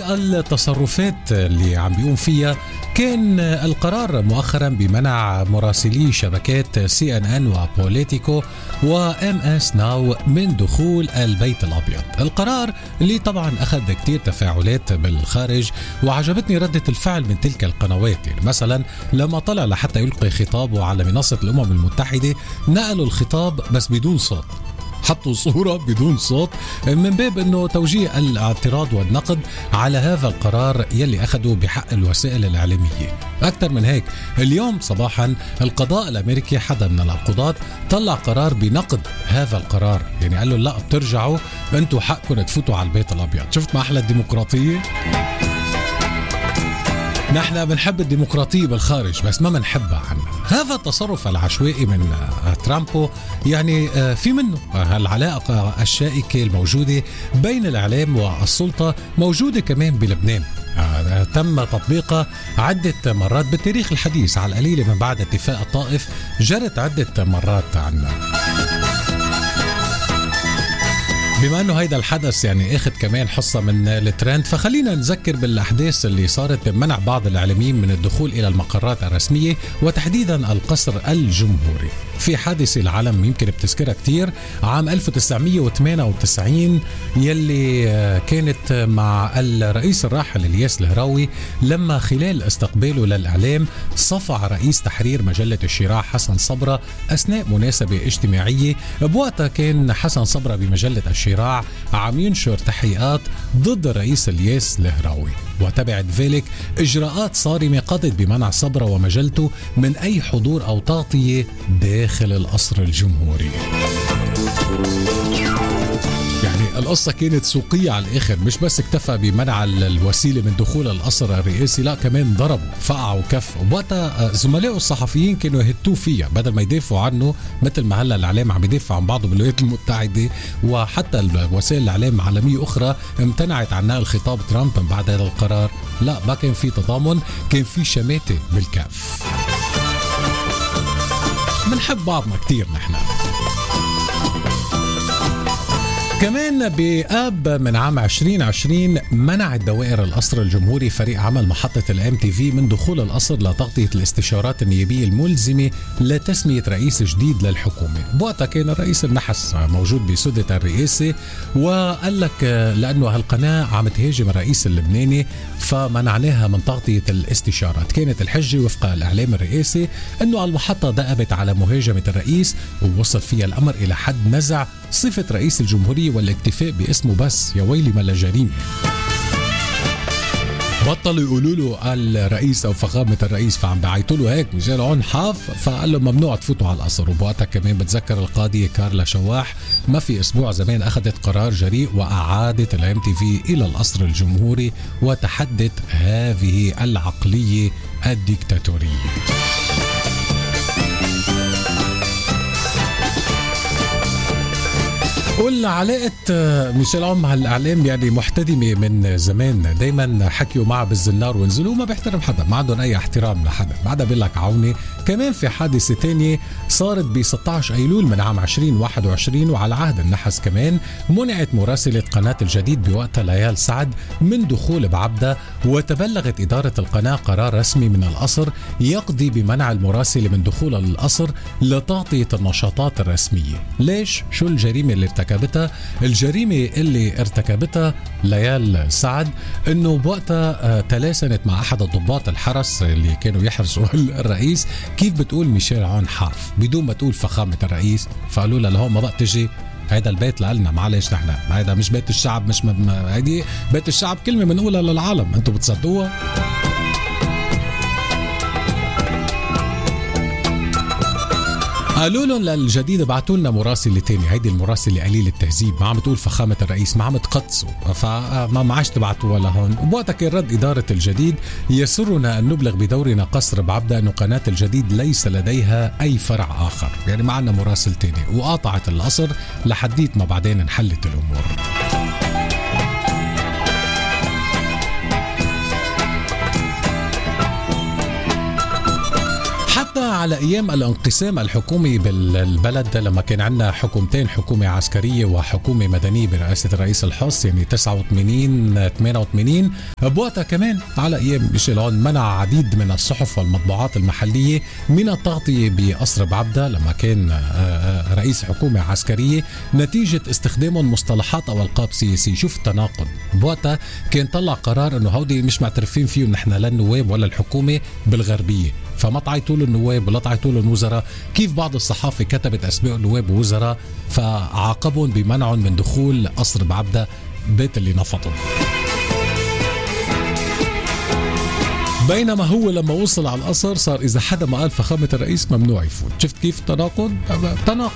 والتصرفات اللي عم بيقوم فيها. كان القرار مؤخرا بمنع مراسلي شبكات CNN وبوليتيكو وMS ناو من دخول البيت الأبيض. القرار اللي طبعا أخذ كتير تفاعلات بالخارج، وعجبتني ردة الفعل من تلك القنوات. يعني مثلا لما طلع لحتى يلقي خطابه على منصة الأمم المتحدة، نقلوا الخطاب بس بدون صوت، حطوا صورة بدون صوت من باب أنه توجيه الاعتراض والنقد على هذا القرار يلي أخذوا بحق الوسائل الإعلامية. أكثر من هيك، اليوم صباحا القضاء الأمريكي، حدا من القضاة طلع قرار بنقد هذا القرار. يعني قال له لا، بترجعوا أنتوا حقكم تفوتوا على البيت الأبيض. شفت ما أحلى الديمقراطية؟ نحن بنحب الديمقراطية بالخارج بس ما بنحبها عنا. هذا التصرف العشوائي من ترامبو يعني في منه العلاقة الشائكة الموجودة بين الإعلام والسلطة موجودة كمان بلبنان. تم تطبيقها عدة مرات بالتاريخ الحديث، على القليل من بعد اتفاق الطائف جرت عدة مرات عنا. بما انه هيدا الحدث يعني اخذ كمان حصة من الترند، فخلينا نذكر بالاحداث اللي صارت بمنع بعض الاعلاميين من الدخول الى المقرات الرسمية وتحديدا القصر الجمهوري. في حادثة العالم يمكن بتذكرها كتير، عام 1998 يلي كانت مع الرئيس الراحل الياس الهراوي، لما خلال استقباله للإعلام صفع رئيس تحرير مجلة الشراع حسن صبرا أثناء مناسبة اجتماعية. بوقتها كان حسن صبرا بمجلة الشراع عم ينشر تحقيقات ضد الرئيس الياس الهراوي، وتبعت ذلك إجراءات صارمة قضت بمنع صبرا ومجلته من أي حضور أو تغطية داخل القصر الجمهوري. يعني القصة كانت سوقية على الآخر، مش بس اكتفى بمنع الوسيلة من دخول القصر الرئاسي، لا كمان ضربوا فقعوا كف. وقتها زملائه الصحفيين كانوا يهتوا فيها بدل ما يدافعوا عنه، مثل ما هلا الإعلام عم يدافع عن بعضه بالولايات المتحدة، وحتى وسائل الإعلام عالمية أخرى امتنعت عن نقل خطاب ترامب من بعد هذا القرار. لا، ما كان في تضامن، كان في شماتة بالكف. منحب بعضنا كتير نحن. كمان بآب من عام 2020 منعت دوائر القصر الجمهوري فريق عمل محطة الMTV من دخول القصر لتغطية الاستشارات النيابية الملزمة لتسمية رئيس جديد للحكومة. بوقتها كان الرئيس النحس موجود بسدة الرئاسة، وقال لك لأنه هالقناة عم تهاجم الرئيس اللبناني فمنعناها من تغطية الاستشارات. كانت الحجة وفق الإعلام الرئاسي أنه المحطة دأبت على مهاجمة الرئيس، ووصل فيها الأمر إلى حد نزع صفة رئيس الجمهورية والاكتفاء باسمه بس. يا ويلي ما لجريمة. بطلوا يقولوا له الرئيس او فخامه الرئيس، فعم بعيطوا له هيك مشان عون حاف، فقال له ممنوع تفوتوا على القصر. وبوقتها كمان بتذكر القاضيه كارلا شواح ما في اسبوع زمان اخذت قرار جريء واعادت الMTV الى القصر الجمهوري وتحدت هذه العقليه الديكتاتوريه. علاقة ميشيل عون مع الإعلام يعني محتدمة من زمان. دايما حكيوا معه بالزنار ونزلوا، ما بيحترم حدا، ما عندهم أي احترام لحدا، بعدها بيقول لك عوني. كمان في حادثة تانية صارت ب 16 أيلول من عام 2021 وعلى عهد النحس كمان، منعت مراسلة قناة الجديد بوقتها ليال سعد من دخول بعبدة، وتبلغت إدارة القناة قرار رسمي من القصر يقضي بمنع المراسلة من دخول القصر لتغطية النشاطات الرسمية. ليش؟ شو الجريمة اللي ارتكبتها؟ الجريمة اللي ارتكبتها ليال سعد انه بوقتها تلاسنت مع احد الضباط الحرس اللي كانوا يحرسوا الرئيس. كيف بتقول ميشيل عون حرف بدون ما تقول فخامة الرئيس؟ فقالوا لها لهون ما بقى تجي، هيدا البيت لنا، معلش نحن هيدا مش بيت الشعب، مش هيدي بيت الشعب كلمة بنقولها للعالم، انتوا بتصدقوها؟ قالوا لهم للجديد ابعتوا لنا مراسلة تاني، هيدي المراسلة قليل التهذيب، ما عم تقول فخامة الرئيس، ما عم تقدسوا، فما عادش تبعتوها لهون. وبوقتها كان رد إدارة الجديد: يسرنا أن نبلغ بدورنا قصر بعبدة أن قناة الجديد ليس لديها أي فرع آخر، يعني ما عنا مراسل تاني، وقاطعت القصر لحديت ما بعدين انحلت الأمور. على أيام الانقسام الحكومي بالبلد، لما كان عندنا حكومتين، حكومة عسكرية وحكومة مدنية برئاسة الرئيس الحص، يعني 89 88. بوقتها كمان على أيام ميشيل عون منع عديد من الصحف والمطبوعات المحلية من التغطية بقصر بعبدة لما كان رئيس حكومة عسكرية، نتيجة استخدامهم مصطلحات أو ألقاب سياسية. شوف التناقض، بوقتها كان طلع قرار أنه هودي مش معترفين فيه نحن لا النواب ولا الحكومة بالغربية، فما تعيطوا له النواب ولا تعيطوا له الوزراء. كيف بعض الصحافة كتبت أسماء النواب ووزراء فعاقبهم بمنعهم من دخول قصر بعبدة، بيت اللي نفضهم. بينما هو لما وصل على القصر صار إذا حدا ما قال فخامة الرئيس ممنوع يفوت. شفت كيف تناقض؟